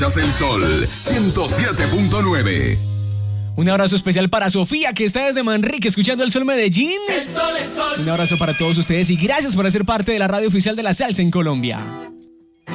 El Sol 107.9. Un abrazo especial para Sofía, que está desde Manrique escuchando El Sol Medellín. El sol. Un abrazo para todos ustedes y gracias por ser parte de la radio oficial de la salsa en Colombia.